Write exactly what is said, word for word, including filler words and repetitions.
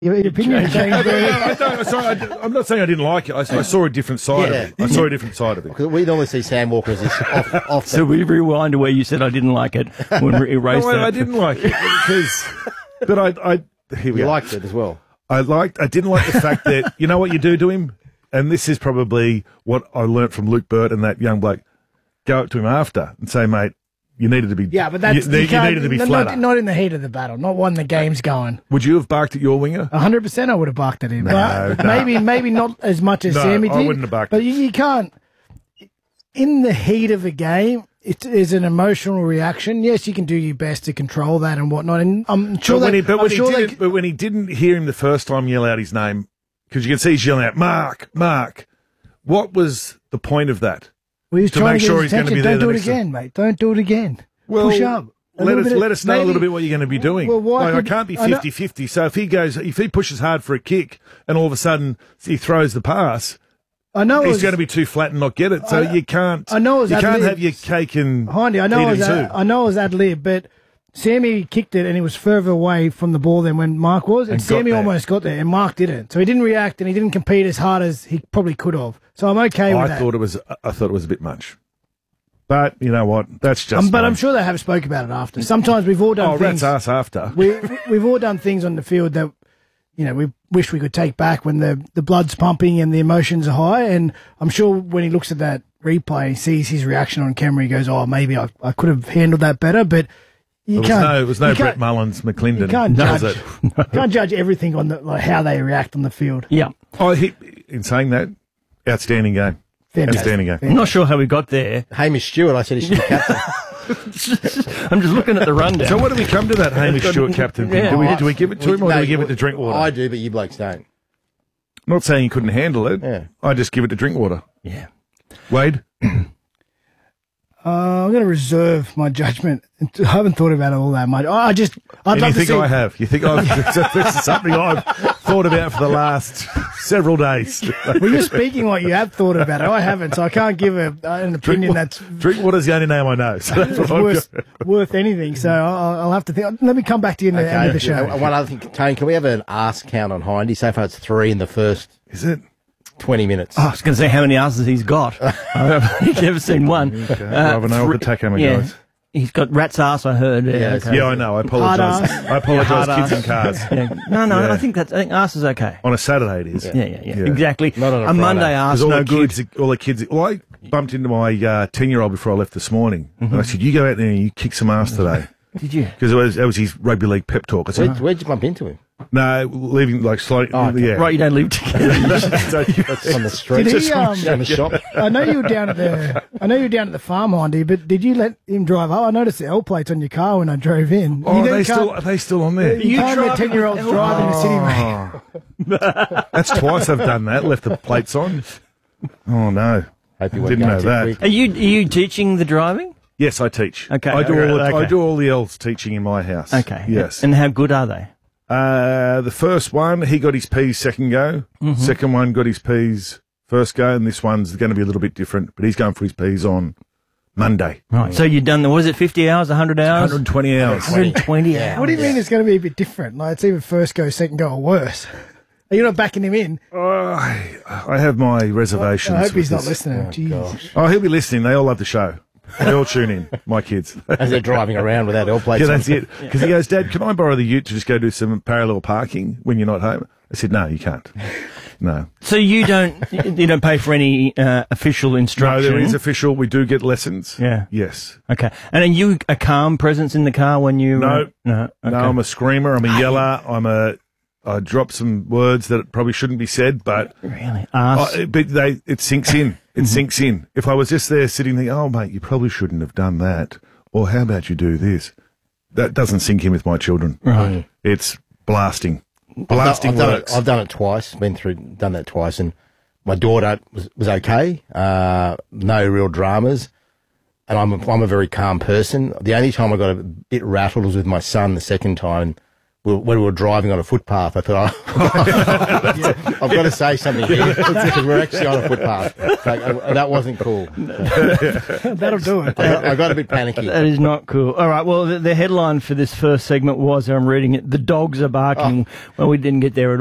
Your, your opinion changed. No, I don't, sorry, I, did- I'm not saying I didn't like it. I, I saw a different side Yeah. of it. I saw a different side of it. Because we normally see Sam Walker as this off, off So we rewind to where you said I didn't like it when we erased No, that. I, I didn't like it because, but I, I here we You are. liked it as well. I liked. I didn't like the fact that you know what you do to him, and this is probably what I learnt from Luke Burt and that young bloke. Go up to him after and say, mate, you needed to be. Yeah, but that's you, you can't- needed to be no, flatter. not, not in the heat of the battle, not when the game's going. Would you have barked at your winger? A hundred percent, I would have barked at him. No, But no. maybe, maybe not as much as No, Sammy did. I wouldn't have barked But at you, you can't. In the heat of a game, it is an emotional reaction. Yes, you can do your best to control that and whatnot. And I'm sure But when that. he, but I'm when, sure he they, didn't, but when he didn't hear him the first time yell out his name, because you can see he's yelling out, Mark, Mark. What was the point of that? well, he was to trying make to get sure his he's gonna attention. be there Don't the do it next time. again, mate. Don't do it again. Well, Push up. A Let little us bit of- let us know a maybe- little bit what you're going to be doing. Well, why like, could- I can't be I know- fifty-fifty. So if he goes, if he pushes hard for a kick and all of a sudden he throws the pass, I know it he's was, going to be too flat and not get it. So I- you can't. I know it was you can't ad-lib. have your cake and Hindy, I know eat it was it ad, too. I know it was ad lib, but Sammy kicked it and he was further away from the ball than when Mark was, and, And got Sammy there. almost got there, and Mark didn't. So he didn't react and he didn't compete as hard as he probably could have. So I'm okay with I that. thought it was. I thought it was a bit much. But you know what? That's just. Um, but me. I'm sure they have spoke about it after. Sometimes we've all done Oh, things. rat's ass after. we we've all done things on the field that you know we wish we could take back when the the blood's pumping and the emotions are high. And I'm sure when he looks at that replay, he sees his reaction on camera. He goes, "Oh, maybe I I could have handled that better." But you It was can't. no. It was no you Brett can't- Mullins, McClendon. You can't was judge. it? You can't judge everything on the like how they react on the field. Yeah. Oh, he, in saying that, outstanding game. Fantastic. Outstanding game. I'm not sure how we got there. Hamish Stewart, I said he should be captain. I'm just looking at the rundown. So what do we come to that Hamish Stewart captain thing? Yeah. Do we do we give it to him or No, do we give it to Drinkwater? I do, but you blokes don't. Not saying he couldn't handle it. Yeah. I just give it to Drinkwater. Yeah. Wade? Uh, I'm going to reserve my judgment. I haven't thought about it all that much. I just, I'd And love you to think see. I have? You think I've, this is something I've thought about for the last several days. Well, you're speaking like you have thought about it. I haven't, so I can't give a, an opinion that's Drinkwater's the only name I know. So that's what I've worth, got. worth anything. So I'll, I'll have to think. Let me come back to you in the end of the show. Uh, One other thing, Tony, can we have an arse count on Hindy? So far, it's three in the first Is it? twenty minutes. Oh, I was going to say how many asses he's got. I've never seen one. Okay. Well, I know what the tack hammer yeah. guys. He's got rat's ass, I heard. Yeah, Yeah, okay. Yeah, I know. I apologise. Hard I apologise, Hard kids ass. in cars. Yeah. No, no, Yeah. I think that's, I think ass is okay. On a Saturday, it is. Yeah, yeah, yeah. Yeah. Exactly. Not on a a Friday. Monday ass, Because all, no the good. kids, all the kids. Well, I bumped into my uh, ten-year-old before I left this morning, Mm-hmm. and I said, "You go out there and you kick some ass today," Did you? because it was that was his rugby league pep talk. I said, Where'd, where'd you bump into him? "No, leaving like slowly." Oh, okay. Yeah, Right, you don't live together. On the street? Did he, um, in the shop? I know you were down at the. I know you were down at the farm, Hindy, but did you let him drive up? I noticed the L plates on your car when I drove in. Oh, you are then they can't- still are they still on there? You can't let ten-year-olds drive in the city, mate. That's twice I've done that. Left the plates on. Oh no, Hope you weren't didn't going know too that. quick. Are you, are you teaching the driving? Yes, I teach. Okay, I do okay, all the, I okay. do all the L's teaching in my house. Okay. Yes. And how good are they? Uh, the first one, he got his P's second go. Mm-hmm. Second one got his P's first go, and this one's going to be a little bit different. But he's going for his P's on Monday. Right. So you've done, the, what is it, fifty hours, one hundred hours? one hundred twenty hours. one hundred twenty Yeah. hours. What do you mean it's going to be a bit different? Like it's either first go, second go, or worse. Are you not backing him in? Oh, I, I have my reservations. I hope he's with not this. listening. Jeez. Oh, he'll be listening. They all love the show. They all tune in. My kids. As they're driving around without L plates Yeah, on. that's it. Because he goes, Dad, can I borrow the ute to just go do some parallel parking when you're not home? I said, no, you can't. No. So you don't, you don't pay for any uh, official No, instruction? there is official. We do get lessons. Yeah. Yes. Okay. And are you a calm presence in the car when you... No. Uh, no. Okay. No, I'm a screamer. I'm a yeller. I'm a. I drop some words that probably shouldn't be said, but Really? Ass? I, but they it sinks in. It sinks in. If I was just there sitting there, oh mate, you probably shouldn't have done that, or how about you do this? That doesn't sink in with my children. Right. It's blasting, I've, blasting done, I've, done works. it, I've done it twice. Been through, done that twice, and my daughter was was okay. Uh, no real dramas, and I'm a, I'm a very calm person. The only time I got a bit rattled was with my son the second time we- when we were driving on a footpath, I thought, oh, I've got to say something here because we're actually on a footpath. Like, uh, that wasn't cool. That'll do it. I got, I got a bit panicky. That is not cool. All right. Well, the, the headline for this first segment was, I'm reading it, the dogs are barking. Well, we didn't get there at all.